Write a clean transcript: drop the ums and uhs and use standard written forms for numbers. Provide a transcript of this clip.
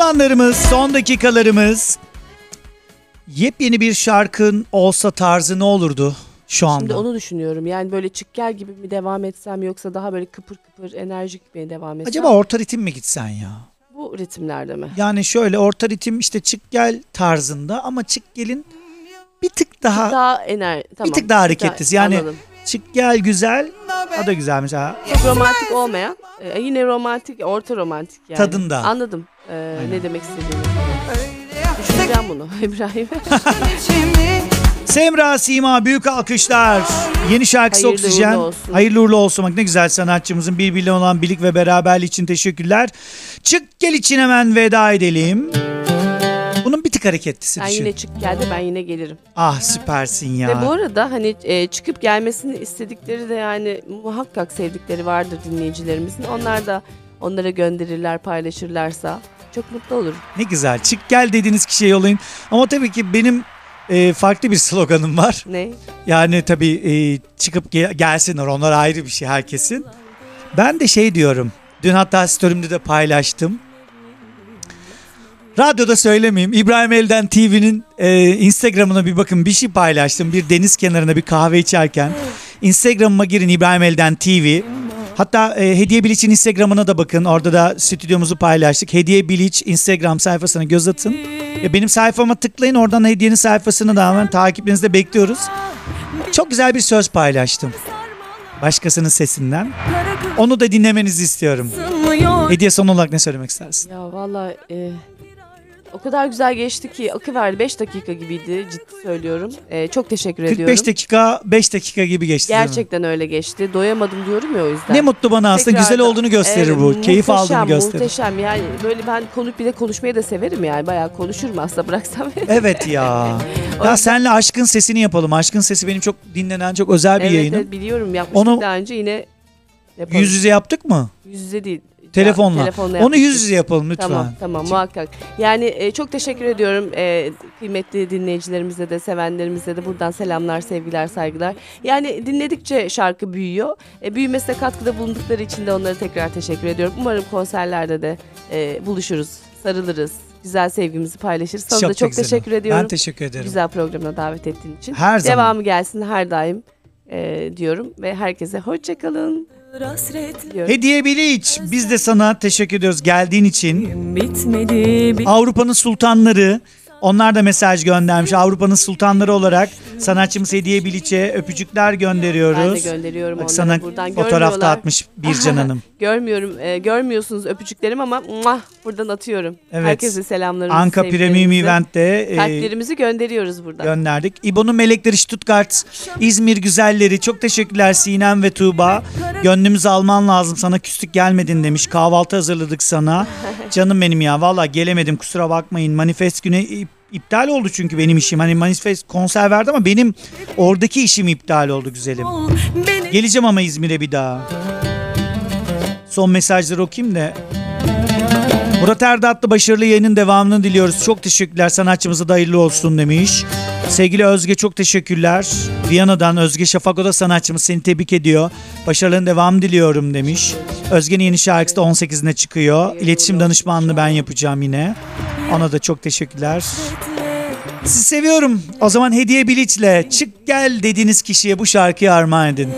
anlarımız, son dakikalarımız. Yepyeni bir şarkın olsa tarzı ne olurdu şu anda? Şimdi onu düşünüyorum. Yani böyle çık gel gibi mi devam etsem yoksa daha böyle kıpır kıpır enerjik mi devam etsem? Acaba orta ritim mi gitsen ya? Bu ritimlerde mi? Yani şöyle orta ritim işte çık gel tarzında ama çık gelin bir tık daha Tamam. bir tık daha hareketlisi. Yani anladım. çık gel güzel, o da güzel mesela. Çok romantik olmayan, yine romantik, orta romantik yani. Tadında. Anladım ne demek istediğini. Düşüneceğim bunu İbrahim. Semra Sima, büyük alkışlar. Yeni şarkısı Hayırlı Oksijen. uğurlu olsun. Hayırlı uğurlu olsun. Bak ne güzel, sanatçımızın birbiriyle olan birlik ve beraberliği için teşekkürler. Çık gel için hemen veda edelim. Bunun bir tık hareketlisi Sen düşün. yine çık geldi, ben yine gelirim. Ah süpersin ya. Ve bu arada hani çıkıp gelmesini istedikleri de yani muhakkak sevdikleri vardır dinleyicilerimizin. Onlar da onlara gönderirler, paylaşırlarsa çok mutlu olurum. Ne güzel. Çık gel dediğiniz kişiye yollayın. Ama tabii ki benim farklı bir sloganım var. Ne? Yani tabii çıkıp gelsinler. Onlar ayrı bir şey herkesin. Ben de şey diyorum. Dün hatta story'imde de paylaştım. Radyoda söylemeyeyim. İbrahim Elden TV'nin Instagram'ına bir bakın, bir şey paylaştım. Bir deniz kenarında bir kahve içerken. Instagram'ıma girin, İbrahim Elden TV. Hatta Hediye Biliç'in Instagram'ına da bakın. Orada da stüdyomuzu paylaştık. Hediye Biliç Instagram sayfasına göz atın. Benim sayfama tıklayın. Oradan Hediye'nin sayfasını da hemen takiplerinizi de bekliyoruz. Çok güzel bir söz paylaştım. Başkasının sesinden. Onu da dinlemenizi istiyorum. Hediye, son olarak ne söylemek istersin? Ya vallahi o kadar güzel geçti ki akıverdi, 5 dakika gibiydi, ciddi söylüyorum. Çok teşekkür 45 ediyorum. dakika 5 dakika gibi geçti değil mi? Gerçekten öyle geçti. Doyamadım diyorum ya o yüzden. Ne mutlu bana, aslında güzel Tekrardan- olduğunu gösterir Evet, bu. Keyif aldığını gösterir. Muhteşem yani, böyle ben bir de konuşmayı da severim yani, bayağı konuşurum aslında bıraksam. Evet ya. O Ya yüzden- senle Aşkın Sesini yapalım. Aşkın Sesi benim çok dinlenen, çok özel bir Evet, yayınım. evet biliyorum, yapmıştık Onu- daha önce, yine yapalım. Yüz yüze yaptık mı? Yüz yüze değil. Telefonla. Onu yapmıştık. yüz yüze yapalım lütfen. Tamam muhakkak. Yani çok teşekkür ediyorum kıymetli dinleyicilerimize de, sevenlerimize de buradan selamlar, sevgiler, saygılar. Yani dinledikçe şarkı büyüyor. Büyümesine katkıda bulundukları için de onlara tekrar teşekkür ediyorum. Umarım konserlerde de buluşuruz, sarılırız, güzel sevgimizi paylaşırız. Sana da çok güzel teşekkür o. ediyorum. Ben teşekkür ederim. Güzel programına davet ettiğin için. Her zaman. Devamı gelsin her daim diyorum ve herkese hoşçakalın diyorum. Hediye Biliç, biz de sana teşekkür ediyoruz geldiğin için. Bitmedi. Avrupa'nın sultanları, onlar da mesaj göndermiş. Avrupa'nın sultanları olarak sanatçımız Hediye Biliç'e öpücükler gönderiyoruz. Ben de gönderiyorum Bak onlara, sana buradan fotoğrafta görmüyorlar. atmış Bircan Hanım. Görmüyorsunuz öpücüklerim ama buradan atıyorum. Evet. Herkese selamlarımızı, Anka Premium sevgilerimizi, Event'te kalplerimizi gönderiyoruz buradan. gönderdik. İbo'nun Melekleri Stuttgart, İzmir Güzelleri. Çok teşekkürler Sinem ve Tuğba. Gönlümüzü alman lazım, sana küslük gelmedin demiş. Kahvaltı hazırladık sana. Canım benim ya, valla gelemedim, kusura bakmayın. Manifest günü iptal oldu çünkü benim işim. Hani Manifest konser verdi ama benim oradaki işim iptal oldu güzelim. Geleceğim ama İzmir'e bir daha. Son mesajları okuyayım da. Murat Erdatlı, başarılı yayının devamını diliyoruz. Çok teşekkürler, sanatçımıza da hayırlı olsun demiş. Sevgili Özge, çok teşekkürler. Viyana'dan Özge Şafak, o da sanatçımız, seni tebrik ediyor. Başarıların devamı diliyorum demiş. Özge'nin yeni şarkısı da 18'ine çıkıyor. İletişim danışmanlığı ben yapacağım yine. Ona da çok teşekkürler. Sizi seviyorum. O zaman Hediye Biliç'le Çık Gel dediğiniz kişiye bu şarkıyı armağan edin.